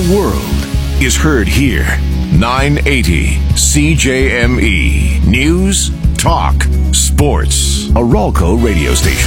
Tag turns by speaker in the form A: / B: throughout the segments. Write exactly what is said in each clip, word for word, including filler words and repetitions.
A: The world is heard here. nine eighty C J M E. News, talk, sports. A Ralco radio station.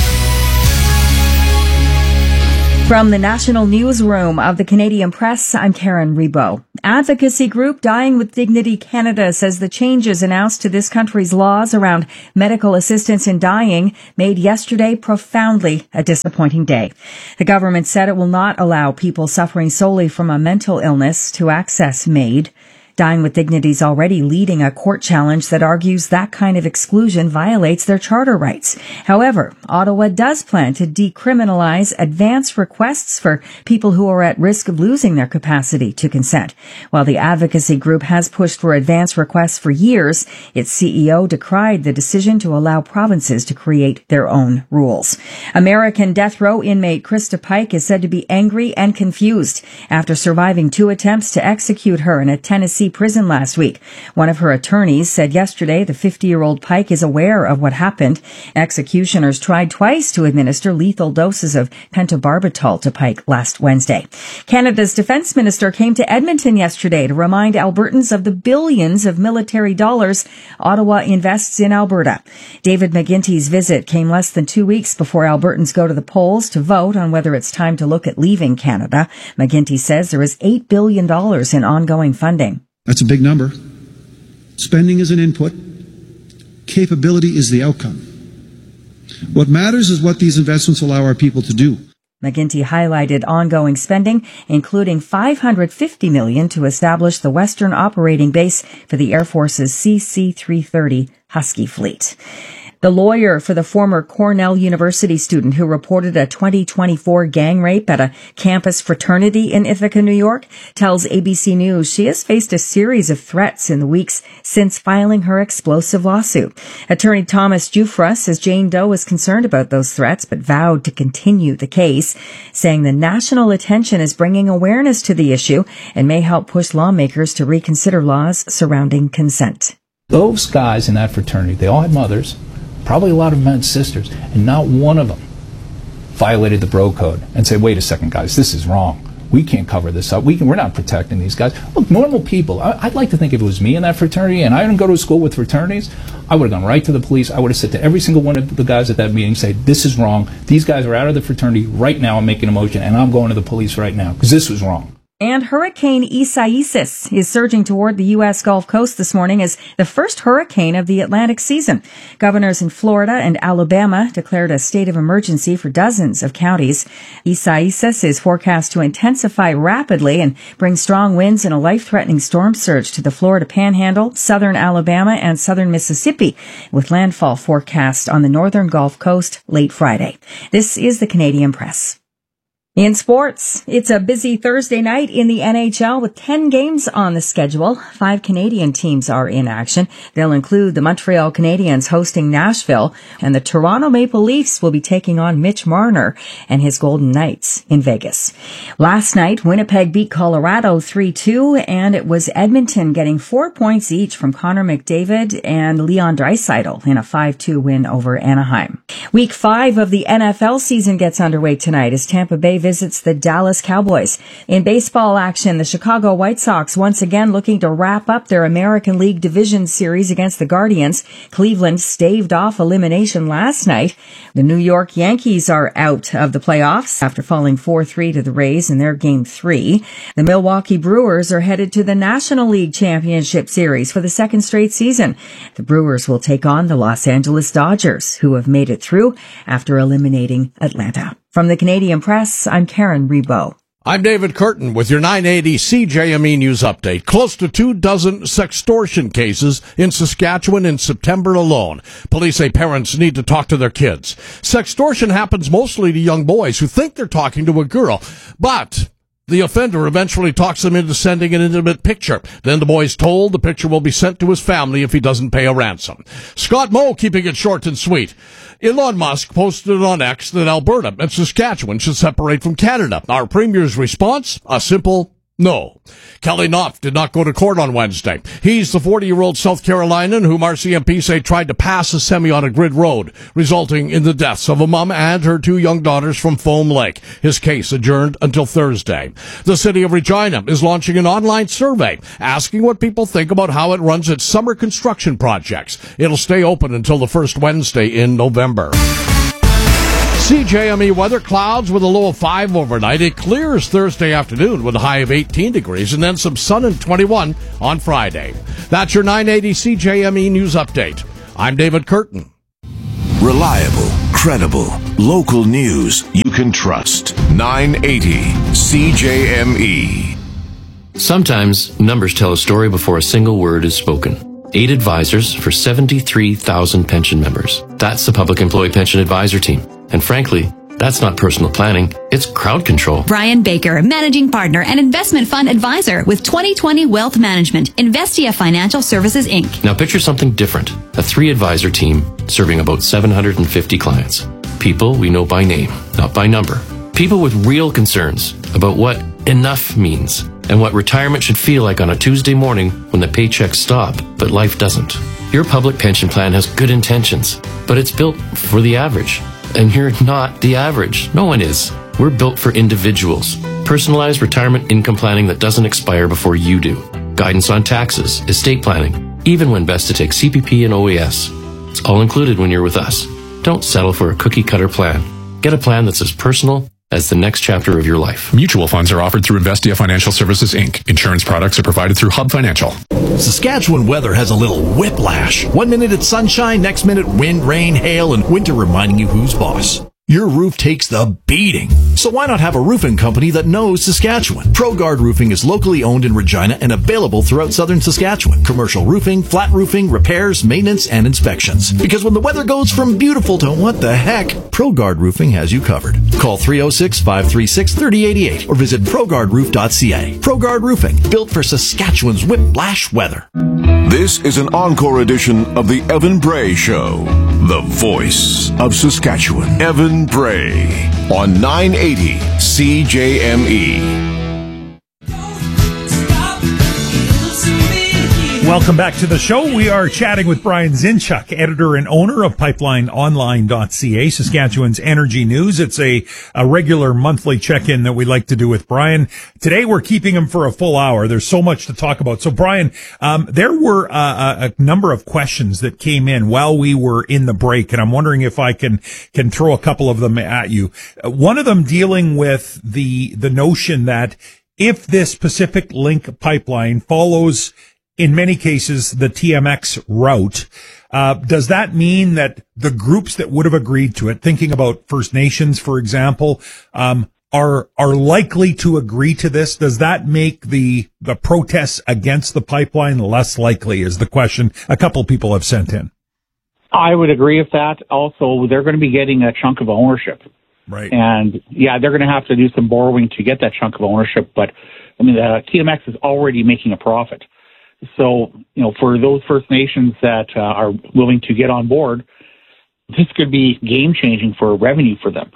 B: From the National Newsroom of the Canadian Press, I'm Karen Rebo. Advocacy group Dying with Dignity Canada says the changes announced to this country's laws around medical assistance in dying made yesterday profoundly a disappointing day. The government said it will not allow people suffering solely from a mental illness to access MAID. Dying with Dignity is already leading a court challenge that argues that kind of exclusion violates their charter rights. However, Ottawa does plan to decriminalize advance requests for people who are at risk of losing their capacity to consent. While the advocacy group has pushed for advance requests for years, its C E O decried the decision to allow provinces to create their own rules. American death row inmate Krista Pike is said to be angry and confused after surviving two attempts to execute her in a Tennessee prison last week. One of her attorneys said yesterday the fifty-year-old Pike is aware of what happened. Executioners tried twice to administer lethal doses of pentobarbital to Pike last Wednesday. Canada's defense minister came to Edmonton yesterday to remind Albertans of the billions of military dollars Ottawa invests in Alberta. David McGuinty's visit came less than two weeks before Albertans go to the polls to vote on whether it's time to look at leaving Canada. McGuinty says there is eight billion dollars in ongoing funding.
C: That's a big number. Spending is an input. Capability is the outcome. What matters is what these investments allow our people to do.
B: McGuinty highlighted ongoing spending, including five hundred fifty million dollars to establish the Western Operating Base for the Air Force's C C three thirty Husky fleet. The lawyer for the former Cornell University student who reported a twenty twenty-four gang rape at a campus fraternity in Ithaca, New York, tells A B C News she has faced a series of threats in the weeks since filing her explosive lawsuit. Attorney Thomas Jufra says Jane Doe is concerned about those threats but vowed to continue the case, saying the national attention is bringing awareness to the issue and may help push lawmakers to reconsider laws surrounding consent.
D: Those guys in that fraternity, they all had mothers, probably a lot of them had sisters, and not one of them violated the bro code and said, wait a second, guys, this is wrong. We can't cover this up. We can, we're not protecting these guys. Look, normal people, I, I'd like to think if it was me in that fraternity and I didn't go to a school with fraternities, I would have gone right to the police. I would have said to every single one of the guys at that meeting, say, this is wrong. These guys are out of the fraternity right now. I'm making a motion, and I'm going to the police right now because this was wrong.
B: And Hurricane Isaias is surging toward the U S Gulf Coast this morning as the first hurricane of the Atlantic season. Governors in Florida and Alabama declared a state of emergency for dozens of counties. Isaias is forecast to intensify rapidly and bring strong winds and a life-threatening storm surge to the Florida Panhandle, southern Alabama, and southern Mississippi, with landfall forecast on the northern Gulf Coast late Friday. This is the Canadian Press. In sports, it's a busy Thursday night in the N H L with ten games on the schedule. Five Canadian teams are in action. They'll include the Montreal Canadiens hosting Nashville, and the Toronto Maple Leafs will be taking on Mitch Marner and his Golden Knights in Vegas. Last night, Winnipeg beat Colorado three two, and it was Edmonton getting four points each from Connor McDavid and Leon Draisaitl in a five two win over Anaheim. Week five of the N F L season gets underway tonight as Tampa Bay visits the Dallas Cowboys. In baseball action, the Chicago White Sox once again looking to wrap up their American League Division Series against the Guardians. Cleveland staved off elimination last night. The New York Yankees are out of the playoffs after falling four three to the Rays in their Game three. The Milwaukee Brewers are headed to the National League Championship Series for the second straight season. The Brewers will take on the Los Angeles Dodgers, who have made it through after eliminating Atlanta. From the Canadian Press, I'm Karen Rebo.
E: I'm David Curtin with your nine eighty C J M E News Update. Close to two dozen sextortion cases in Saskatchewan in September alone. Police say parents need to talk to their kids. Sextortion happens mostly to young boys who think they're talking to a girl, but the offender eventually talks them into sending an intimate picture. Then the boy is told the picture will be sent to his family if he doesn't pay a ransom. Scott Moe keeping it short and sweet. Elon Musk posted on X that Alberta and Saskatchewan should separate from Canada. Our premier's response? A simple No. Kelly Knopf did not go to court on Wednesday. He's the forty-year-old South Carolinian whom R C M P say tried to pass a semi on a grid road, resulting in the deaths of a mom and her two young daughters from Foam Lake. His case adjourned until Thursday. The city of Regina is launching an online survey asking what people think about how it runs its summer construction projects. It'll stay open until the first Wednesday in November. C J M E weather, clouds with a low of five overnight. It clears Thursday afternoon with a high of eighteen degrees and then some sun and twenty-one on Friday. That's your nine eighty C J M E News Update. I'm David Curtin.
A: Reliable, credible, local news you can trust. nine eighty C J M E.
F: Sometimes numbers tell a story before a single word is spoken. Eight advisors for seventy-three thousand pension members. That's the Public Employee Pension Advisor Team. And frankly, that's not personal planning, it's crowd control.
G: Brian Baker, Managing Partner and Investment Fund Advisor with twenty twenty Wealth Management, Investia Financial Services, Incorporated.
F: Now picture something different. A three-advisor team serving about seven hundred fifty clients. People we know by name, not by number. People with real concerns about what enough means and what retirement should feel like on a Tuesday morning when the paychecks stop, but life doesn't. Your public pension plan has good intentions, but it's built for the average. And you're not the average. No one is. We're built for individuals. Personalized retirement income planning that doesn't expire before you do. Guidance on taxes, estate planning, even when best to take C P P and O A S. It's all included when you're with us. Don't settle for a cookie-cutter plan. Get a plan that's as personal as the next chapter of your life.
H: Mutual funds are offered through Investia Financial Services, Incorporated. Insurance products are provided through Hub Financial.
I: Saskatchewan weather has a little whiplash. One minute it's sunshine, next minute wind, rain, hail, and winter reminding you who's boss. Your roof takes the beating. So why not have a roofing company that knows Saskatchewan? ProGuard Roofing is locally owned in Regina and available throughout southern Saskatchewan. Commercial roofing, flat roofing, repairs, maintenance, and inspections. Because when the weather goes from beautiful to what the heck, ProGuard Roofing has you covered. Call three oh six, five three six, three oh eight eight or visit pro guard roof dot c a. ProGuard Roofing, built for Saskatchewan's whiplash weather.
A: This is an encore edition of the Evan Bray Show, the voice of Saskatchewan. Evan Bray on nine eighty C J M E.
J: Welcome back to the show. We are chatting with Brian Zinchuk, editor and owner of pipeline online dot c a, Saskatchewan's energy news. It's a, a regular monthly check-in that we like to do with Brian. Today we're keeping him for a full hour. There's so much to talk about. So Brian, um, there were uh, a number of questions that came in while we were in the break, and I'm wondering if I can can throw a couple of them at you. One of them dealing with the the notion that if this Pacific Link pipeline follows, in many cases, the T M X route, uh, does that mean that the groups that would have agreed to it, thinking about First Nations, for example, um, are are likely to agree to this? Does that make the the protests against the pipeline less likely, is the question a couple people have sent in.
K: I would agree with that. Also, they're going to be getting a chunk of ownership.
J: Right.
K: And, yeah, they're going to have to do some borrowing to get that chunk of ownership. But, I mean, the T M X is already making a profit. So, you know, for those First Nations that uh, are willing to get on board, this could be game-changing for revenue for them.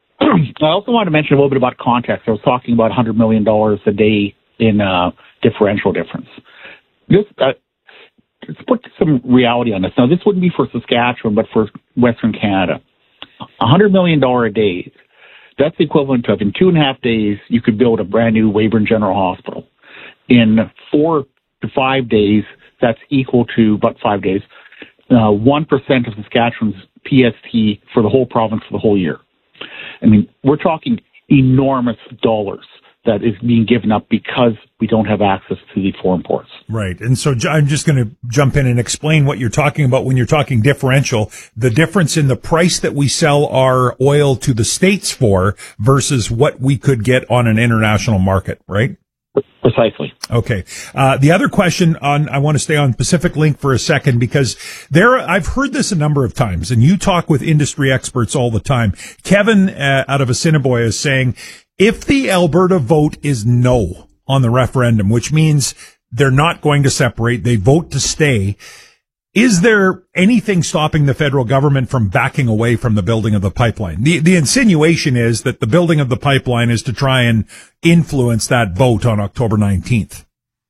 K: I also want to mention a little bit about context. I was talking about one hundred million dollars a day in uh, differential difference. This, uh, let's put some reality on this. Now, this wouldn't be for Saskatchewan, but for Western Canada. one hundred million dollars a day, that's the equivalent of, in two and a half days, you could build a brand-new Weyburn General Hospital. In four to five days, that's equal to, about five days, uh, one percent of Saskatchewan's P S T for the whole province for the whole year. I mean, we're talking enormous dollars that is being given up because we don't have access to the foreign ports.
J: Right. And so I'm just going to jump in and explain what you're talking about when you're talking differential, the difference in the price that we sell our oil to the States for versus what we could get on an international market, right?
K: Precisely.
J: Okay. Uh, the other question on, I want to stay on Pacific Link for a second because there, I've heard this a number of times and you talk with industry experts all the time. Kevin uh, out of Assiniboia is saying, if the Alberta vote is no on the referendum, which means they're not going to separate, they vote to stay, Is there anything stopping the federal government from backing away from the building of the pipeline? The the insinuation is that the building of the pipeline is to try and influence that vote on October nineteenth.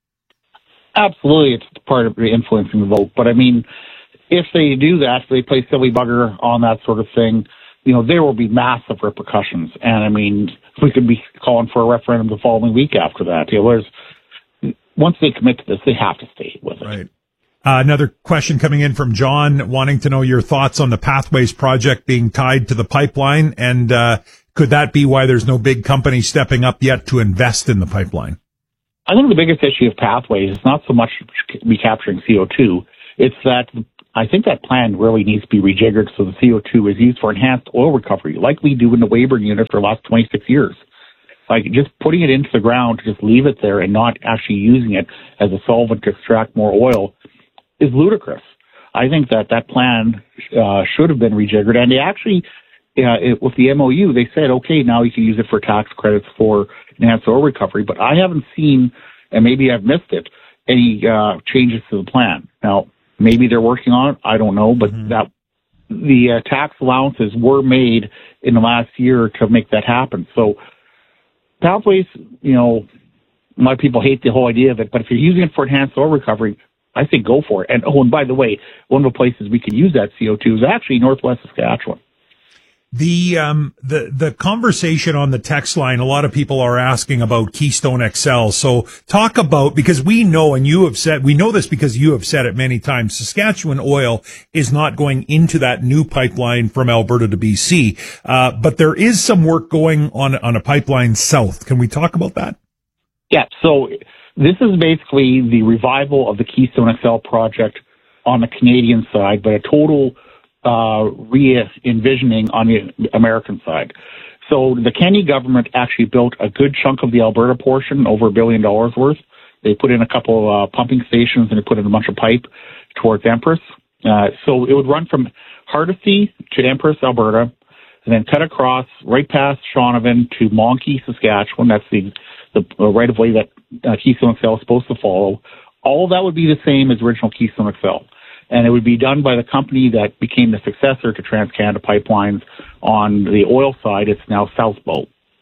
K: Absolutely, it's part of influencing the vote. But I mean, if they do that, if they play silly bugger on that sort of thing, you know, there will be massive repercussions. And I mean, we could be calling for a referendum the following week after that. You know, there's, once they commit to this, they have to stay with it.
J: Right. Uh, another question coming in from John, wanting to know your thoughts on the Pathways project being tied to the pipeline, and uh, could that be why there's no big company stepping up yet to invest in the pipeline?
K: I think the biggest issue of Pathways is not so much recapturing C O two. It's that I think that plan really needs to be rejiggered so the C O two is used for enhanced oil recovery, like we do in the Weyburn unit for the last twenty-six years. Like just putting it into the ground to just leave it there and not actually using it as a solvent to extract more oil is ludicrous. I think that that plan uh, should have been rejiggered. And they actually, uh, it, with the M O U, they said, okay, now you can use it for tax credits for enhanced oil recovery. But I haven't seen, and maybe I've missed it, any uh, changes to the plan. Now, maybe they're working on it. I don't know. But mm-hmm. that the uh, tax allowances were made in the last year to make that happen. So Pathways, you know, a lot of people hate the whole idea of it. But if you're using it for enhanced oil recovery, I think go for it. And oh, and by the way, one of the places we could use that C O two is actually northwest Saskatchewan.
J: The um the the conversation on the text line, a lot of people are asking about Keystone X L. So talk about, because we know, and you have said, we know this because you have said it many times, Saskatchewan Oil is not going into that new pipeline from Alberta to B C. Uh, but there is some work going on on a pipeline south. Can we talk about that?
K: Yeah. So this is basically the revival of the Keystone X L project on the Canadian side, but a total uh, re-envisioning on the American side. So the Kenney government actually built a good chunk of the Alberta portion, over a billion dollars worth. They put in a couple uh, pumping stations and they put in a bunch of pipe towards Empress. Uh, so it would run from Hardisty to Empress, Alberta, and then cut across right past Shaunavon to Monkey, Saskatchewan. That's the the uh, right-of-way that uh, Keystone X L is supposed to follow. All of that would be the same as original Keystone X L. And it would be done by the company that became the successor to TransCanada Pipelines on the oil side. It's now South Bow.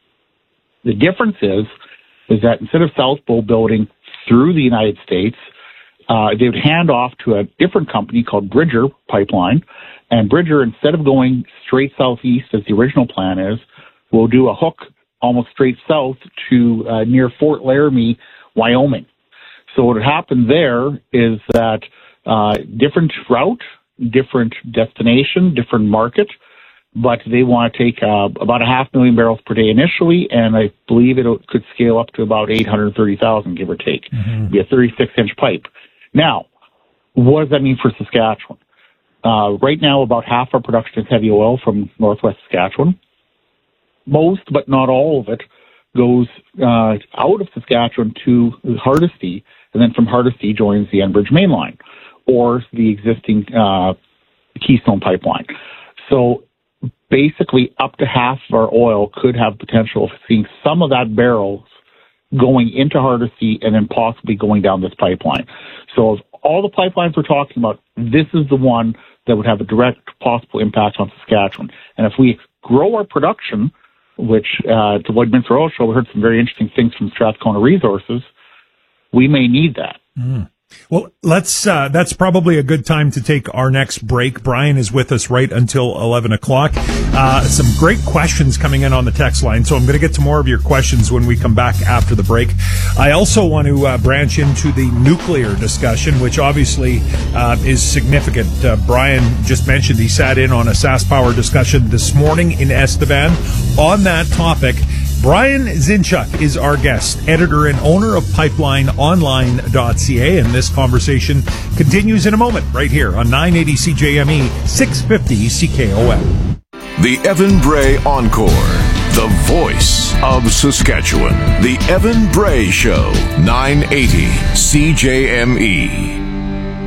K: The difference is, is that instead of South Bow building through the United States, uh, they would hand off to a different company called Bridger Pipeline. And Bridger, instead of going straight southeast as the original plan is, will do a hook almost straight south to uh, near Fort Laramie, Wyoming. So what happened there is that uh, different route, different destination, different market, but they want to take uh, about a half million barrels per day initially, and I believe it could scale up to about eight hundred thirty thousand, give or take. Mm-hmm. Be a thirty-six inch pipe. Now, what does that mean for Saskatchewan? Uh, right now, about half our production is heavy oil from northwest Saskatchewan. Most, but not all of it, goes uh, out of Saskatchewan to Hardisty, and then from Hardisty joins the Enbridge Mainline or the existing uh, Keystone Pipeline. So basically, up to half of our oil could have potential of seeing some of that barrels going into Hardisty and then possibly going down this pipeline. So of all the pipelines we're talking about, this is the one that would have a direct possible impact on Saskatchewan. And if we grow our production, which uh, the Lloydminster Oil Show, we heard some very interesting things from Strathcona Resources, we may need that.
J: Mm. Well, let's, uh, that's probably a good time to take our next break. Brian is with us right until eleven o'clock. Uh, some great questions coming in on the text line, so I'm going to get to more of your questions when we come back after the break. I also want to uh, branch into the nuclear discussion, which obviously uh, is significant. Uh, Brian just mentioned he sat in on a SaskPower discussion this morning in Estevan on that topic. Brian Zinchuk is our guest, editor and owner of pipeline online dot c a, and this conversation continues in a moment right here on nine eighty C J M E, six fifty C K O M.
A: The Evan Bray Encore, the voice of Saskatchewan. The Evan Bray Show, nine eighty C J M E.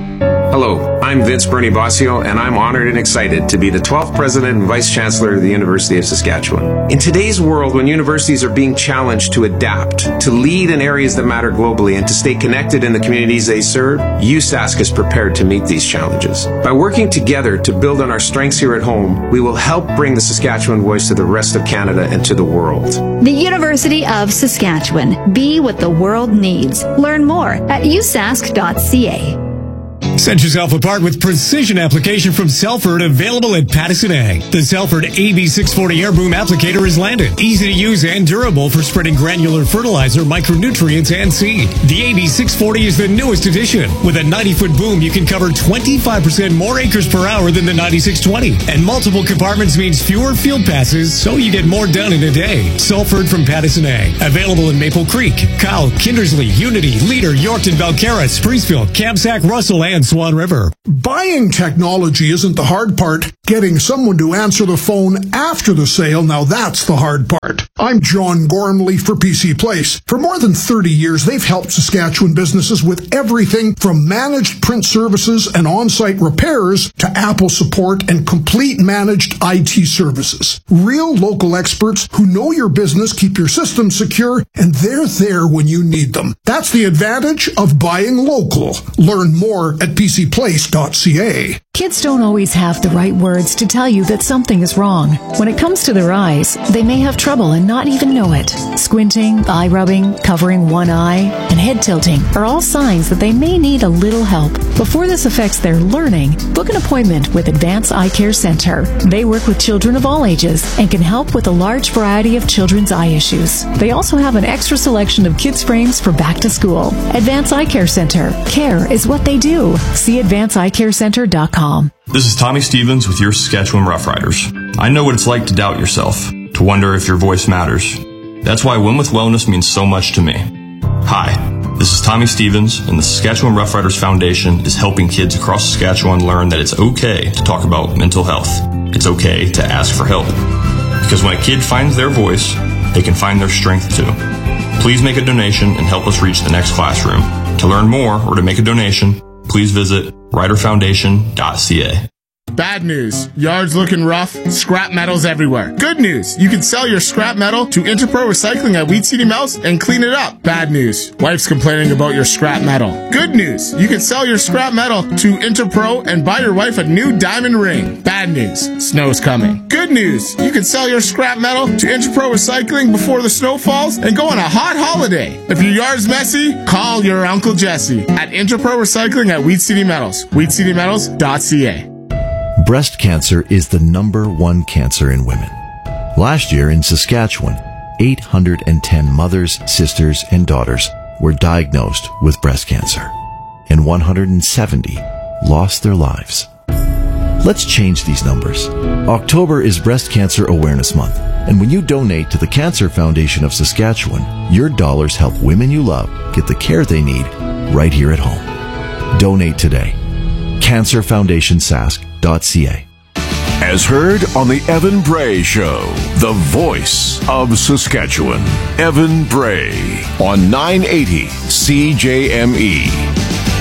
L: Hello, I'm Vince Bernie Bossio, and I'm honored and excited to be the twelfth President and Vice Chancellor of the University of Saskatchewan. In today's world, when universities are being challenged to adapt, to lead in areas that matter globally, and to stay connected in the communities they serve, U S A S C is prepared to meet these challenges. By working together to build on our strengths here at home, we will help bring the Saskatchewan voice to the rest of Canada and to the world.
G: The University of Saskatchewan. Be what the world needs. Learn more at u sask dot c a.
M: Set yourself apart with precision application from Selford, available at Pattison Ag. The Selford A B six forty air boom applicator is landed. Easy to use and durable for spreading granular fertilizer, micronutrients, and seed. The A B six forty is the newest addition. With a ninety-foot boom, you can cover twenty-five percent more acres per hour than the ninety-six twenty. And multiple compartments means fewer field passes, so you get more done in a day. Selford from Pattison Ag. Available in Maple Creek, Kyle, Kindersley, Unity, Leader, Yorkton, Belcarra, Spreesville, Kamsack, Russell, and Swan River.
N: Buying technology isn't the hard part. Getting someone to answer the phone after the sale, now that's the hard part. I'm John Gormley for P C Place. For more than thirty years, they've helped Saskatchewan businesses with everything from managed print services and on-site repairs to Apple support and complete managed I T services. Real local experts who know your business, keep your systems secure, and they're there when you need them. That's the advantage of buying local. Learn more at p c place dot c a.
O: Kids don't always have the right words to tell you that something is wrong. When it comes to their eyes, they may have trouble and not even know it. Squinting, eye rubbing, covering one eye, and head tilting are all signs that they may need a little help. Before this affects their learning, book an appointment with Advance Eye Care Center. They work with children of all ages and can help with a large variety of children's eye issues. They also have an extra selection of kids' frames for back to school. Advance Eye Care Center. Care is what they do. See advance eye care center dot com.
P: This is Tommy Stevens with your Saskatchewan Roughriders. I know what it's like to doubt yourself, to wonder if your voice matters. That's why Win with Wellness means so much to me. Hi, this is Tommy Stevens, and the Saskatchewan Roughriders Foundation is helping kids across Saskatchewan learn that it's okay to talk about mental health. It's okay to ask for help. Because when a kid finds their voice, they can find their strength too. Please make a donation and help us reach the next classroom. To learn more or to make a donation, please visit rider foundation dot c a.
Q: Bad news. Yards looking rough. Scrap metal's everywhere. Good news. You can sell your scrap metal to Interpro Recycling at Wheat City Mills and clean it up. Bad news. Wife's complaining about your scrap metal. Good news. You can sell your scrap metal to Interpro and buy your wife a new diamond ring. Bad news. Snow's coming. Good news. You can sell your scrap metal to Interpro Recycling before the snow falls and go on a hot holiday. If your yard's messy, call your Uncle Jesse at Interpro Recycling at Wheat City Metals. wheat city metals dot c a.
R: Breast cancer is the number one cancer in women. Last year in Saskatchewan, eight hundred ten mothers, sisters, and daughters were diagnosed with breast cancer, and one hundred seventy lost their lives. Let's change these numbers. October is Breast Cancer Awareness Month, and when you donate to the Cancer Foundation of Saskatchewan, your dollars help women you love get the care they need right here at home. Donate today. cancer foundation sask dot c a.
A: As heard on the Evan Bray Show, the voice of Saskatchewan. Evan Bray on nine eighty C J M E.